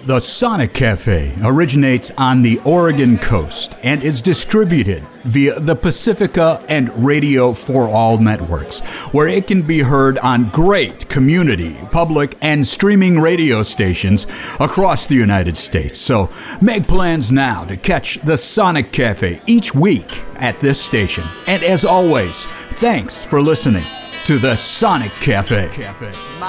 The Sonic Cafe originates on the Oregon coast and is distributed via the Pacifica and Radio for All networks, where it can be heard on great community, public, and streaming radio stations across the United States. So make plans now to catch the Sonic Cafe each week at this station. And as always, thanks for listening to the Sonic Cafe.